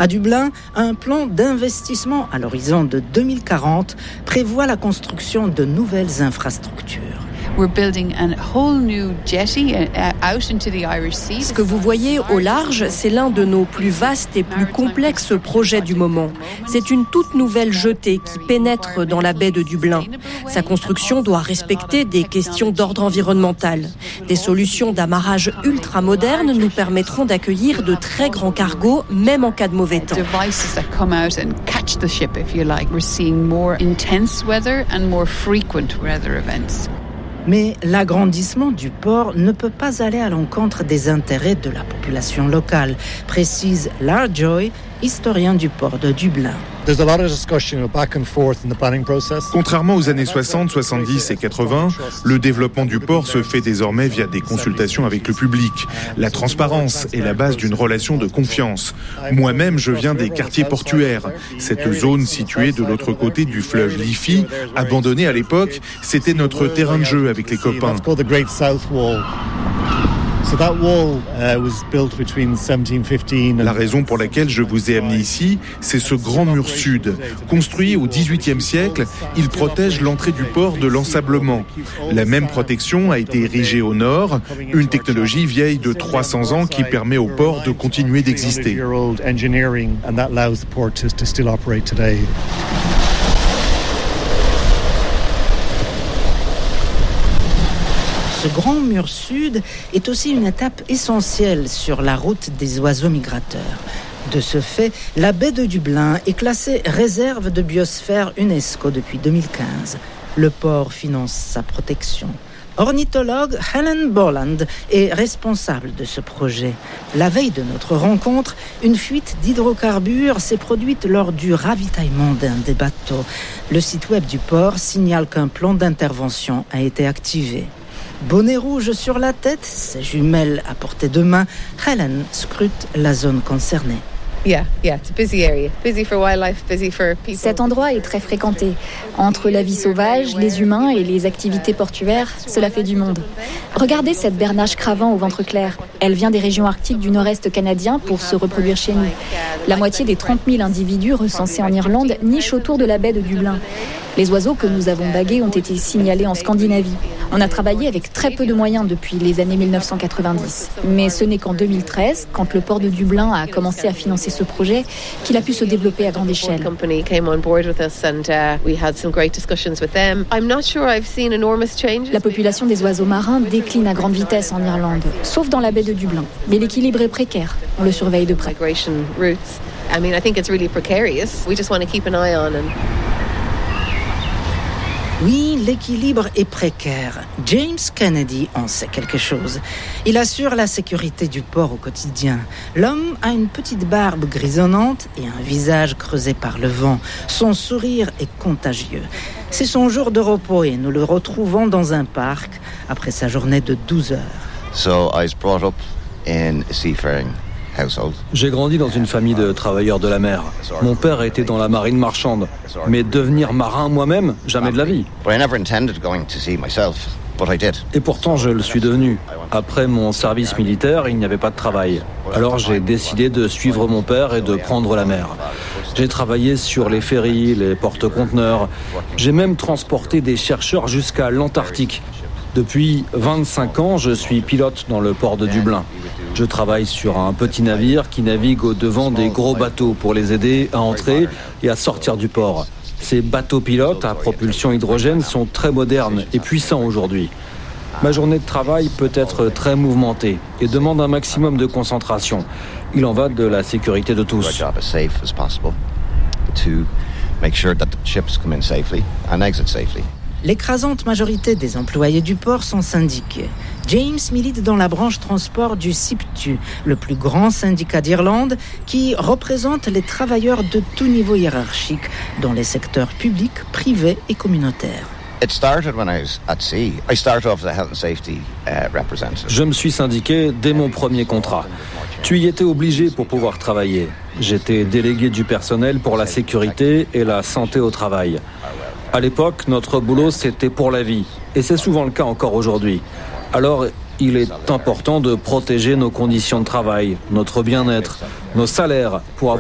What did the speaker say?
À Dublin, un plan d'investissement à l'horizon de 2040 prévoit la construction de nouvelles infrastructures. Ce que vous voyez au large, c'est l'un de nos plus vastes et plus complexes projets du moment. C'est une toute nouvelle jetée qui pénètre dans la baie de Dublin. Sa construction doit respecter des questions d'ordre environnemental. Des solutions d'amarrage ultra modernes nous permettront d'accueillir de très grands cargos, même en cas de mauvais temps. Mais l'agrandissement du port ne peut pas aller à l'encontre des intérêts de la population locale, précise Larjoy, historien du port de Dublin. Contrairement aux années 60, 70 et 80, le développement du port se fait désormais via des consultations avec le public. La transparence est la base d'une relation de confiance. Moi-même, je viens des quartiers portuaires. Cette zone située de l'autre côté du fleuve Liffey, abandonnée à l'époque, c'était notre terrain de jeu avec les copains. La raison pour laquelle je vous ai amené ici, c'est ce grand mur sud. Construit au XVIIIe siècle, il protège l'entrée du port de l'ensablement. La même protection a été érigée au nord, une technologie vieille de 300 ans qui permet au port de continuer d'exister. Ce grand mur sud est aussi une étape essentielle sur la route des oiseaux migrateurs. De ce fait, la baie de Dublin est classée réserve de biosphère UNESCO depuis 2015. Le port finance sa protection. Ornithologue Helen Borland est responsable de ce projet. La veille de notre rencontre, une fuite d'hydrocarbures s'est produite lors du ravitaillement d'un des bateaux. Le site web du port signale qu'un plan d'intervention a été activé. Bonnet rouge sur la tête, ses jumelles à portée de main, Helen scrute la zone concernée. Cet endroit est très fréquenté. Entre la vie sauvage, les humains et les activités portuaires, cela fait du monde. Regardez cette bernache cravant au ventre clair. Elle vient des régions arctiques du nord-est canadien pour se reproduire chez nous. La moitié des 30 000 individus recensés en Irlande nichent autour de la baie de Dublin. Les oiseaux que nous avons bagués ont été signalés en Scandinavie. On a travaillé avec très peu de moyens depuis les années 1990. Mais ce n'est qu'en 2013, quand le port de Dublin a commencé à financer ce projet, qu'il a pu se développer à grande échelle. La population des oiseaux marins décline à grande vitesse en Irlande, sauf dans la baie de Dublin. Mais l'équilibre est précaire. On le surveille de près. Oui, l'équilibre est précaire. James Kennedy en sait quelque chose. Il assure la sécurité du port au quotidien. L'homme a une petite barbe grisonnante et un visage creusé par le vent. Son sourire est contagieux. C'est son jour de repos et nous le retrouvons dans un parc après sa journée de 12 heures. So I was brought up in a seafaring household. J'ai grandi dans une famille de travailleurs de la mer. Mon père était dans la marine marchande. Mais devenir marin moi-même, jamais de la vie. Et pourtant, je le suis devenu. Après mon service militaire, il n'y avait pas de travail. Alors j'ai décidé de suivre mon père et de prendre la mer. J'ai travaillé sur les ferries, les porte-conteneurs. J'ai même transporté des chercheurs jusqu'à l'Antarctique. Depuis 25 ans, je suis pilote dans le port de Dublin. Je travaille sur un petit navire qui navigue au-devant des gros bateaux pour les aider à entrer et à sortir du port. Ces bateaux pilotes à propulsion hydrogène sont très modernes et puissants aujourd'hui. Ma journée de travail peut être très mouvementée et demande un maximum de concentration. Il en va de la sécurité de tous. L'écrasante majorité des employés du port sont syndiqués. James milite dans la branche transport du SIPTU, le plus grand syndicat d'Irlande, qui représente les travailleurs de tout niveau hiérarchique, dans les secteurs publics, privés et communautaires. Je me suis syndiqué dès mon premier contrat. Tu y étais obligé pour pouvoir travailler. J'étais délégué du personnel pour la sécurité et la santé au travail. À l'époque, notre boulot, c'était pour la vie. Et c'est souvent le cas encore aujourd'hui. Alors, il est important de protéger nos conditions de travail, notre bien-être, nos salaires, pour